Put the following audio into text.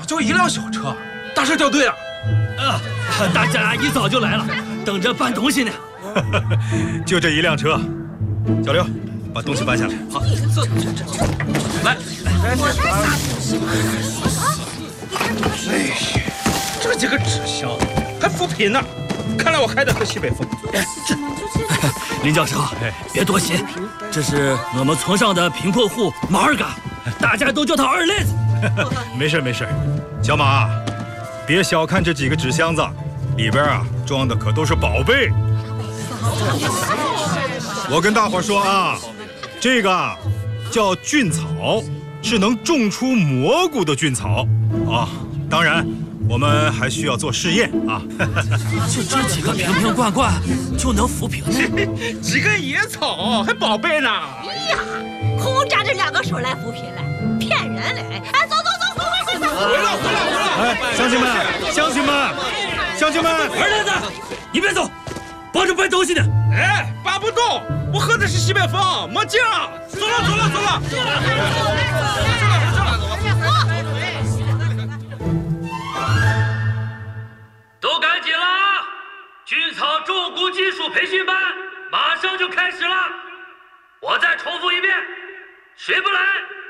就一辆小车，大事掉队了。 大家一早就来了，等着搬东西呢。 就这一辆车，小刘，把东西搬下来。 好，来，哎呀，这几个纸箱还扶贫呢，看来我还得喝西北风。 林教授，别多心，这是我们村上的贫困户马二嘎，大家都叫他二累子。 没事没事，小马，别小看这几个纸箱子，里边啊装的可都是宝贝。我跟大伙说啊，这个叫菌草，是能种出蘑菇的菌草啊。当然，我们还需要做试验啊。 就这几个瓶瓶罐罐就能扶贫呢？ 几个野草还宝贝呢？ 哎呀，空扎着两个手来扶贫来，骗人嘞！哎，走，快！ 回来！ 哎，乡亲们， 二累子，你别走，帮着搬东西呢。 哎，搬不动，我喝的是西北风，没劲儿。走了。 都赶紧啦！菌草种菇技术培训班马上就开始了。我再重复一遍，谁不来